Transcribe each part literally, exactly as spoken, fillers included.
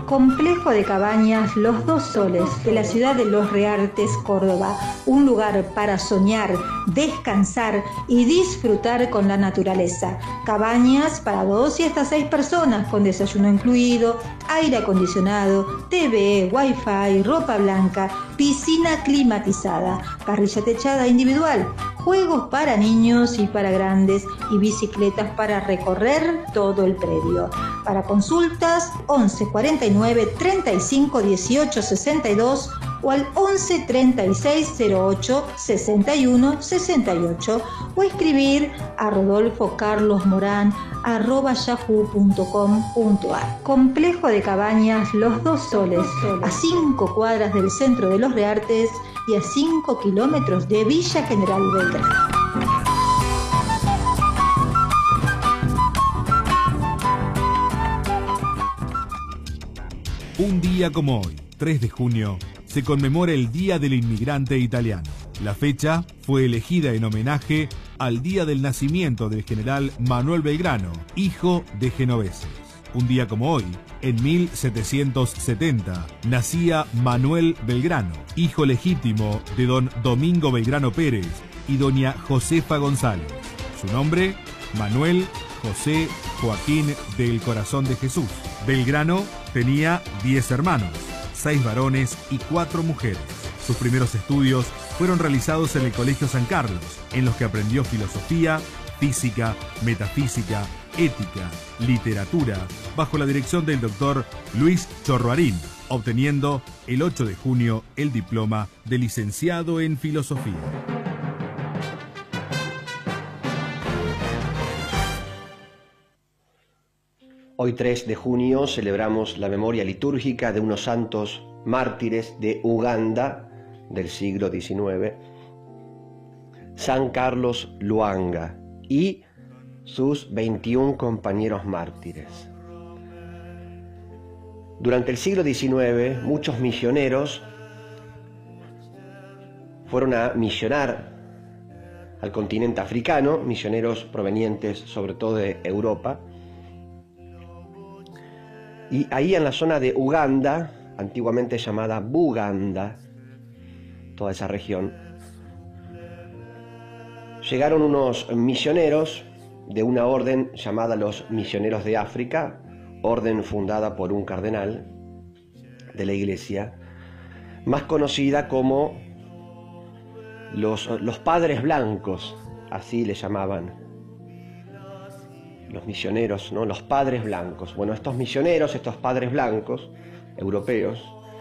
Complejo de cabañas Los Dos Soles de la ciudad de Los Reartes, Córdoba. Un lugar para soñar, descansar y disfrutar con la naturaleza. Cabañas para dos y hasta seis personas con desayuno incluido, aire acondicionado, T V, wifi, ropa blanca, piscina climatizada, parrilla techada individual, juegos para niños y para grandes y bicicletas para recorrer todo el predio. Para consultas, once cuarenta y nueve treinta y cinco dieciocho sesenta y dos o al once treinta y seis cero ocho sesenta y uno sesenta y ocho o escribir a rodolfo carlos morán arroba yahoo punto com punto ar. Complejo de cabañas Los Dos Soles, a cinco cuadras del centro de Los Reartes y a cinco kilómetros de Villa General Belgrano. Un día como hoy, tres de junio, se conmemora el Día del Inmigrante Italiano. La fecha fue elegida en homenaje al día del nacimiento del general Manuel Belgrano, hijo de genoveses. Un día como hoy, en mil setecientos setenta, nacía Manuel Belgrano, hijo legítimo de don Domingo Belgrano Pérez y doña Josefa González. Su nombre, Manuel José Joaquín del Corazón de Jesús. Belgrano tenía diez hermanos, seis varones y cuatro mujeres. Sus primeros estudios fueron realizados en el Colegio San Carlos, en los que aprendió filosofía, física, metafísica, ética, literatura, bajo la dirección del doctor Luis Chorroarín, obteniendo el ocho de junio el diploma de licenciado en filosofía. Hoy tres de junio celebramos la memoria litúrgica de unos santos mártires de Uganda del siglo diecinueve, San Carlos Lwanga y sus veintiún compañeros mártires. Durante el siglo diecinueve, muchos misioneros fueron a misionar al continente africano, misioneros provenientes sobre todo de Europa. Y ahí en la zona de Uganda, antiguamente llamada Buganda, toda esa región, llegaron unos misioneros de una orden llamada los Misioneros de África, orden fundada por un cardenal de la Iglesia, más conocida como los, los Padres Blancos, así le llamaban. Los misioneros, ¿no? Los padres blancos. Bueno, estos misioneros, estos padres blancos, europeos,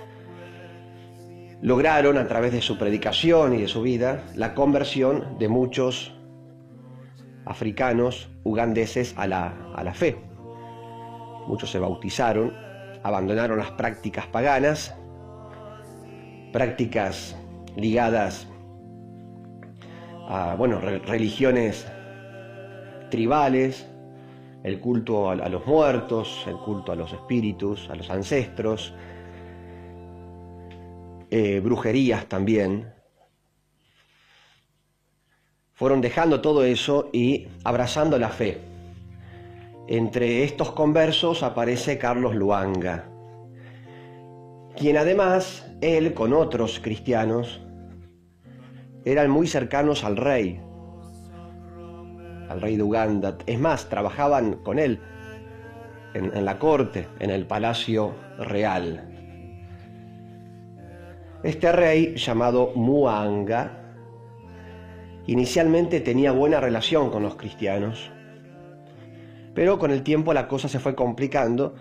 lograron a través de su predicación y de su vida la conversión de muchos africanos ugandeses a la, a la fe. Muchos se bautizaron, abandonaron las prácticas paganas, prácticas ligadas a, bueno, re- religiones tribales, el culto a los muertos, el culto a los espíritus, a los ancestros, eh, brujerías también. Fueron dejando todo eso y abrazando la fe. Entre estos conversos aparece Carlos Lwanga, quien además, él con otros cristianos, eran muy cercanos al rey, al rey de Uganda. Es más, trabajaban con él en, en la corte, en el palacio real. Este rey, llamado Mwanga, inicialmente tenía buena relación con los cristianos, pero con el tiempo la cosa se fue complicando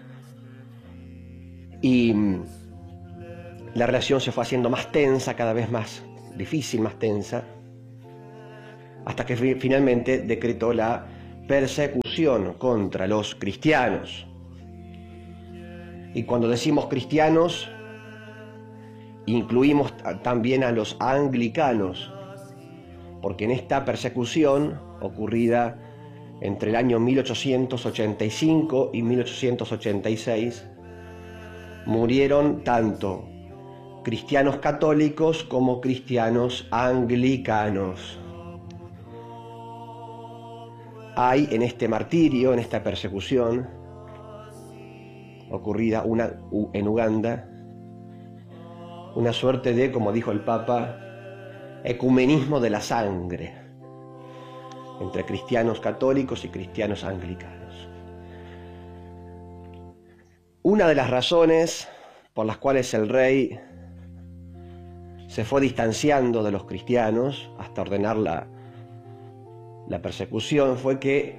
y la relación se fue haciendo más tensa, cada vez más difícil, más tensa, hasta que finalmente decretó la persecución contra los cristianos. Y cuando decimos cristianos, incluimos también a los anglicanos, porque en esta persecución ocurrida entre el año mil ochocientos ochenta y cinco y mil ochocientos ochenta y seis, murieron tanto cristianos católicos como cristianos anglicanos. Hay en este martirio, en esta persecución, ocurrida una, en Uganda, una suerte de, como dijo el Papa, ecumenismo de la sangre entre cristianos católicos y cristianos anglicanos. Una de las razones por las cuales el rey se fue distanciando de los cristianos hasta ordenar la, la persecución fue que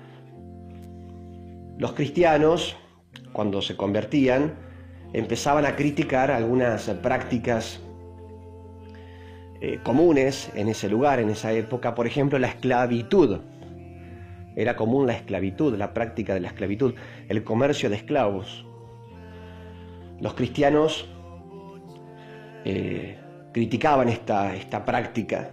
los cristianos, cuando se convertían, empezaban a criticar algunas prácticas eh, comunes en ese lugar, en esa época. Por ejemplo, la esclavitud. Era común la esclavitud, la práctica de la esclavitud, el comercio de esclavos. Los cristianos eh, criticaban esta, esta práctica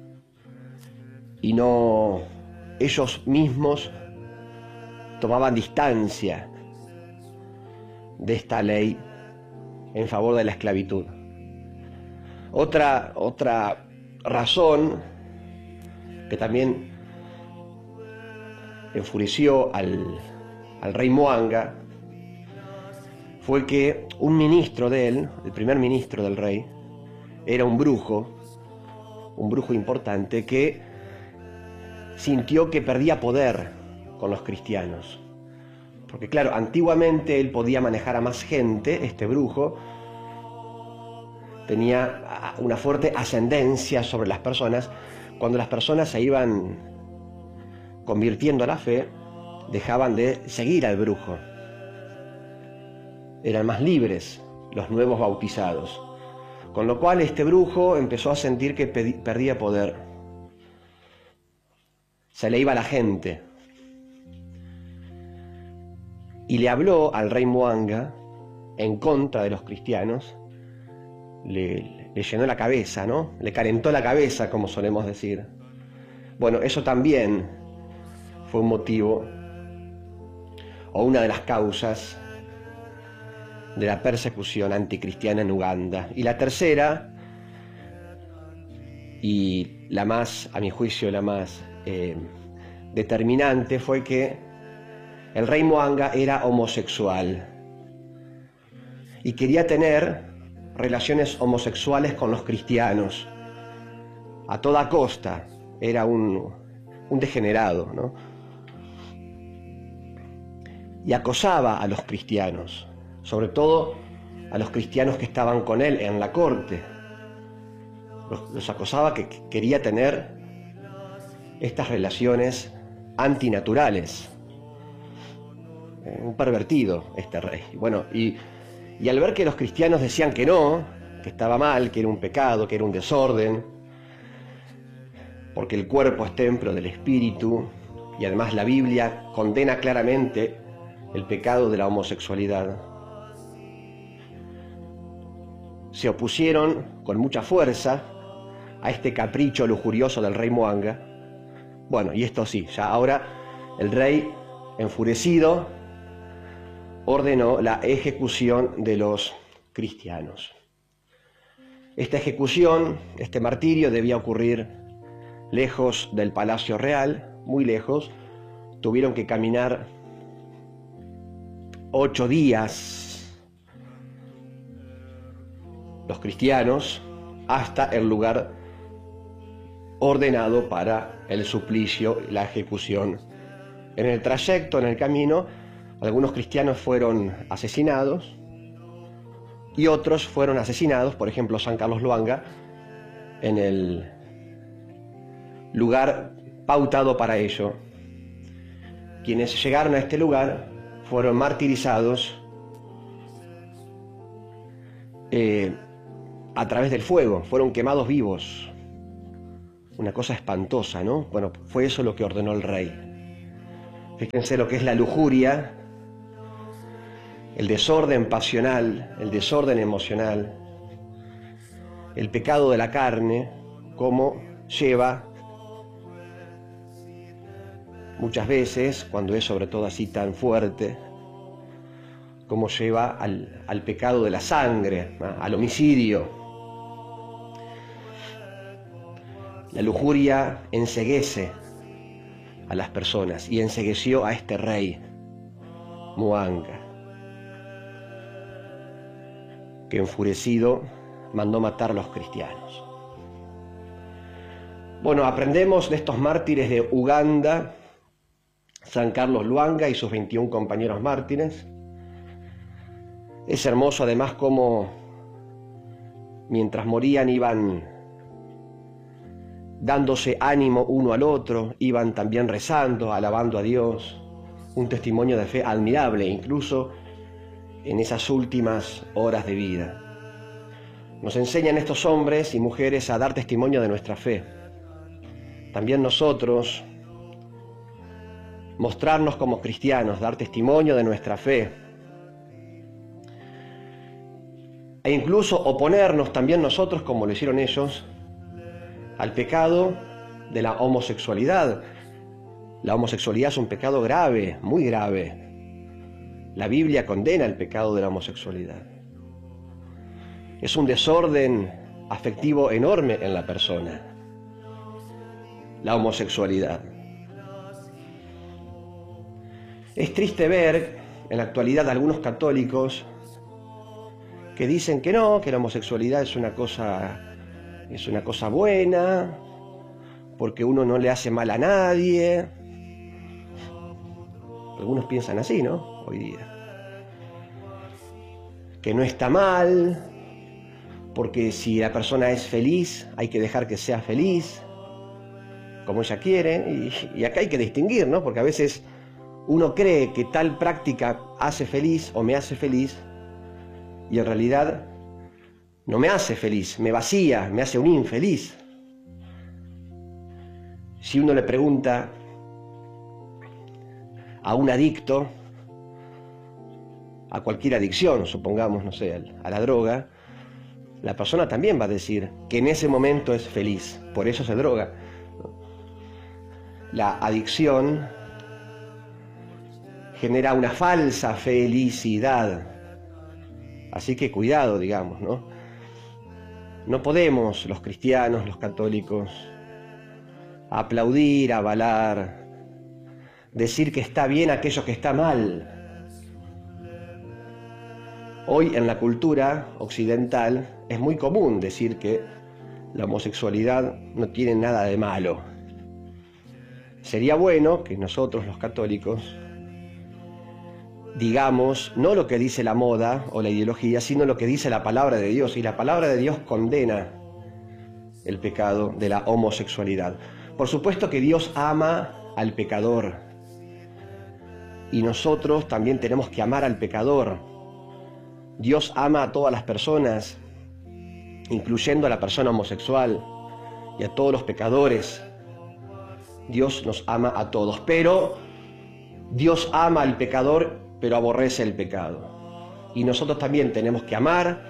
y no ellos mismos tomaban distancia de esta ley en favor de la esclavitud. Otra, otra razón que también enfureció al, al rey Mwanga fue que un ministro de él, el primer ministro del rey, era un brujo, un brujo importante que sintió que perdía poder con los cristianos. Porque claro, antiguamente él podía manejar a más gente, este brujo, tenía una fuerte ascendencia sobre las personas. Cuando las personas se iban convirtiendo a la fe, dejaban de seguir al brujo. Eran más libres los nuevos bautizados. Con lo cual este brujo empezó a sentir que perdía poder. Se le iba la gente. Y le habló al rey Mwanga en contra de los cristianos. Le, le llenó la cabeza, ¿no? Le calentó la cabeza, como solemos decir. Bueno, eso también fue un motivo o una de las causas de la persecución anticristiana en Uganda. Y la tercera, y la más, a mi juicio, la más eh, determinante, fue que el rey Mwanga era homosexual y quería tener relaciones homosexuales con los cristianos a toda costa. Era un, un degenerado, ¿no? Y acosaba a los cristianos, sobre todo a los cristianos que estaban con él en la corte. Los, los acosaba que quería tener estas relaciones antinaturales. Un pervertido este rey. Bueno, y, y al ver que los cristianos decían que no, que estaba mal, que era un pecado, que era un desorden, porque el cuerpo es templo del espíritu, y además la Biblia condena claramente el pecado de la homosexualidad, se opusieron con mucha fuerza a este capricho lujurioso del rey Mwanga. Bueno, y esto sí, ya ahora el rey, enfurecido, ordenó la ejecución de los cristianos. Esta ejecución, este martirio, debía ocurrir lejos del palacio real, muy lejos. Tuvieron que caminar ocho días los cristianos hasta el lugar ordenado para el suplicio y la ejecución. En el trayecto, en el camino, algunos cristianos fueron asesinados y otros fueron asesinados, por ejemplo, San Carlos Lwanga, en el lugar pautado para ello. Quienes llegaron a este lugar fueron martirizados eh, a través del fuego, fueron quemados vivos. Una cosa espantosa, ¿no? Bueno, fue eso lo que ordenó el rey. Fíjense lo que es la lujuria, el desorden pasional, el desorden emocional, el pecado de la carne, cómo lleva muchas veces, cuando es sobre todo así tan fuerte, cómo lleva al, al pecado de la sangre, ¿no? Al homicidio. La lujuria enceguece a las personas y encegueció a este rey, Mwanga. que enfurecido mandó matar a los cristianos. Bueno, aprendemos de estos mártires de Uganda, San Carlos Lwanga y sus veintiún compañeros mártires. Es hermoso además cómo mientras morían iban dándose ánimo uno al otro, iban también rezando, alabando a Dios, un testimonio de fe admirable, incluso en esas últimas horas de vida. Nos enseñan estos hombres y mujeres a dar testimonio de nuestra fe. También nosotros, mostrarnos como cristianos, dar testimonio de nuestra fe. E incluso oponernos también nosotros, como lo hicieron ellos, al pecado de la homosexualidad. La homosexualidad es un pecado grave, muy grave. La Biblia condena el pecado de la homosexualidad. Es un desorden afectivo enorme en la persona, la homosexualidad. Es triste ver en la actualidad a algunos católicos que dicen que no, que la homosexualidad es una cosa, es una cosa buena, porque uno no le hace mal a nadie. Algunos piensan así, ¿no? Hoy día. Que no está mal, porque si la persona es feliz, hay que dejar que sea feliz, como ella quiere. Y, y acá hay que distinguir, ¿no? Porque a veces uno cree que tal práctica hace feliz o me hace feliz, y en realidad no me hace feliz, me vacía, me hace un infeliz. Si uno le pregunta a un adicto, a cualquier adicción, supongamos, no sé, a la droga, la persona también va a decir que en ese momento es feliz, por eso se droga. La adicción genera una falsa felicidad. Así que cuidado, digamos, ¿no? No podemos, los cristianos, los católicos, aplaudir, avalar, decir que está bien aquello que está mal. Hoy en la cultura occidental es muy común decir que la homosexualidad no tiene nada de malo. Sería bueno que nosotros, los católicos, digamos, no lo que dice la moda o la ideología, sino lo que dice la palabra de Dios. Y la palabra de Dios condena el pecado de la homosexualidad. Por supuesto que Dios ama al pecador. Y nosotros también tenemos que amar al pecador. Dios ama a todas las personas, incluyendo a la persona homosexual y a todos los pecadores. Dios nos ama a todos, pero Dios ama al pecador, pero aborrece el pecado. Y nosotros también tenemos que amar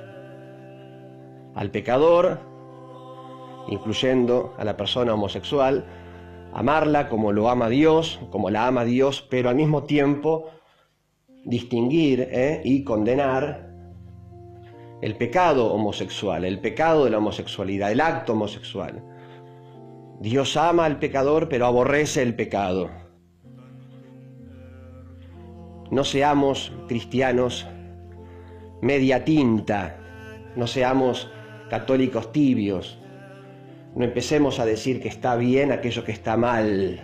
al pecador, incluyendo a la persona homosexual, amarla como lo ama Dios, como la ama Dios, pero al mismo tiempo distinguir ¿eh? y condenar el pecado homosexual, el pecado de la homosexualidad, el acto homosexual. Dios ama al pecador, pero aborrece el pecado. No seamos cristianos media tinta, no seamos católicos tibios, no empecemos a decir que está bien aquello que está mal.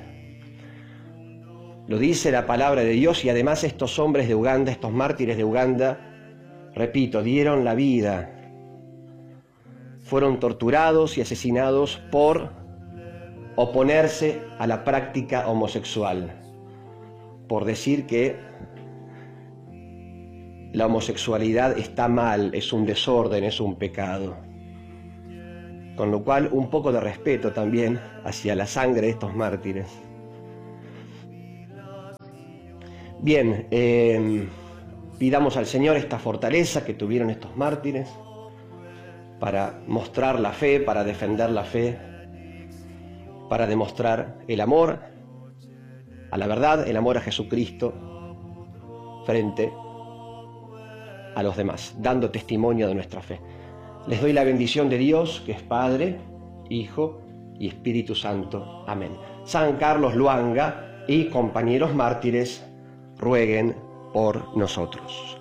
Lo dice la palabra de Dios, y además estos hombres de Uganda, estos mártires de Uganda, repito, dieron la vida, fueron torturados y asesinados por oponerse a la práctica homosexual, por decir que la homosexualidad está mal, es un desorden, es un pecado. Con lo cual, un poco de respeto también hacia la sangre de estos mártires. Bien, eh, pidamos al Señor esta fortaleza que tuvieron estos mártires para mostrar la fe, para defender la fe, para demostrar el amor a la verdad, el amor a Jesucristo frente a los demás, dando testimonio de nuestra fe. Les doy la bendición de Dios, que es Padre, Hijo y Espíritu Santo. Amén. San Carlos Lwanga y compañeros mártires, rueguen por nosotros.